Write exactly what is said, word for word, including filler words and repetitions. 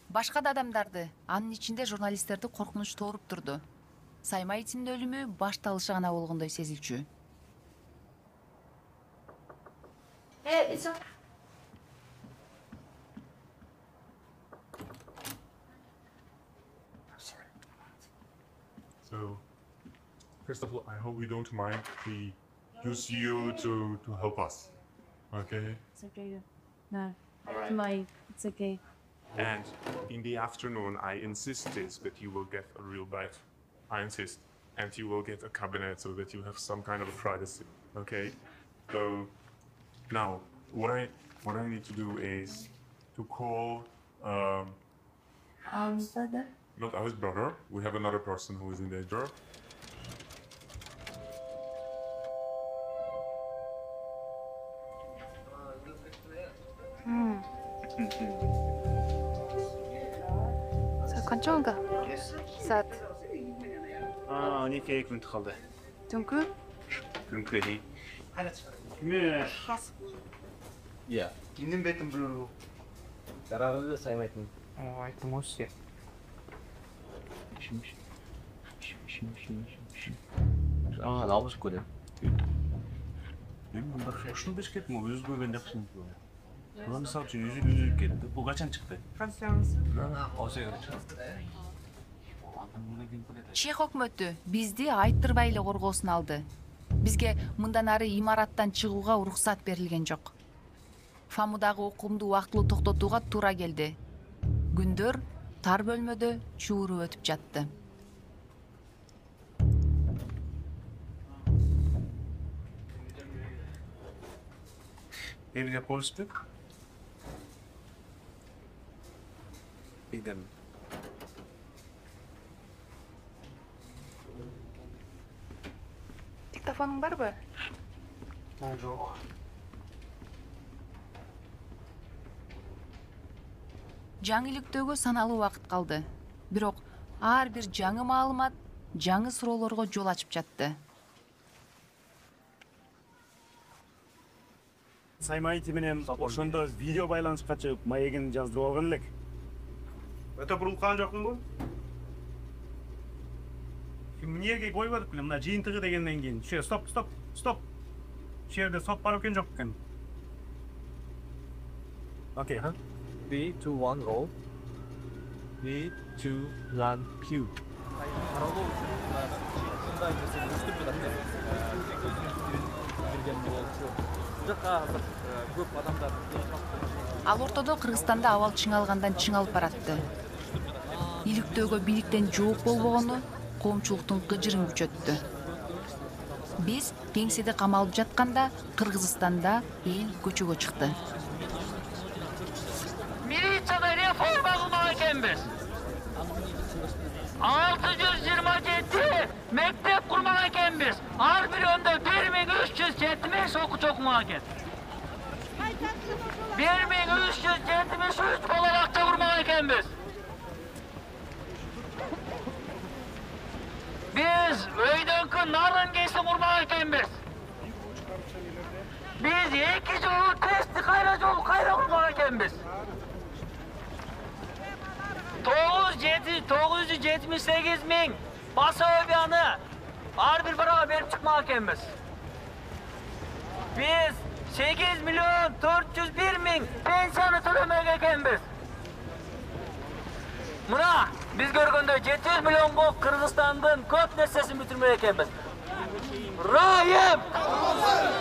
Башка да адамдарды, анын ичинде журналисттерди коркунуч тооруп турду. Саймаевдин өлүмү башталышы гана болгондой сезилчү. Hey, it's okay. Sorry. So, first of all, I hope we don't mind we use you to, to help us. Okay? It's okay. No, my, it's okay. And in the afternoon, I insisted that you will get a real bed. I insist. And you will get a cabinet so that you have some kind of privacy. Okay? So, now, what I what I need to do is to call um, Um, brother? not our brother. We have another person who is in danger. Saat qancha Saat 아, 아니 계획은 қалды. түнкү? Күнкө дейін. Иә, киндин бетин бирөө. Дарагы саймайтын. О, айттым осы. Шим, шим, шим, шим, шим. Ага, алып көрөм. Мен мында ушул бешкет мо өз көргөн жакшы. Мына мисалы үчүн үзүл үзүл кетти. Бул качан чыкты? Осы Чех өкмөтү бизди айттырбай эле коргоосуна алды. Бизге мындан ары имараттан чыгууга уруксат берилген жок. Фамудагы окуумду убактылуу токтотууга туура келди. Күндөр тар бөлмөдө чууру өтүп жатты. Evde polislik. Gidelim. Диктофонуң барбы? Жоқ. Жаңы иликтөөгө саналуу убакыт калды. Бирок ар бир жаңы маалымат жаңы суроолорго жол ачып жатты. Саймаевди менен ошондо видео байланышка чыгып маегин жаздырып алган элек. Өтө бурулуп калган жокмунбу? Эмнеге койбодук эле мына жыйынтыгы дегенден кийин. Ше, стоп, стоп, стоп. Шу жерде сот бар экен жок экен. Окей, ха? three, two, one, roll. three, two, one, cue. 바로도 순간 이제 뉴스들 같은 берген болчу. Жакка көп адамдар Ал ортодо Кыргызстанда абал чыңалгандан чыңалып баратты. Иликтөөгө бийликтен жооп болбогону коомчулуктун кыжырын күчөттү. Биз кеңседе камалып жатканда Кыргызстанда эл көчөгө чыкты. Милицияда реформа кылмак экенбиз. алты жүз жыйырма жети мектеп курмак экенбиз. Ар бирөөндө бир миң үч жүз жетимиш окуучу окумак экен. бир миң үч жүз жетимиш үч бала бакча курмак экенбиз. Биз өйдөнкү нарын кесин курмак экенбиз. Биз эки жолу тестти кайра жолу кайра курмак экенбиз. тогуз жүз жетимиш сегиз миң пособияны ар бир барага берип чыкмак экенбиз. Биз сегиз миллион төрт жүз бир миң пенсияны төлөмөк экенбиз. Мына биз көргөндөй жети жүз миллионго Кыргызстандын көп нерсесин бүтүрмөк экенбиз. Райым!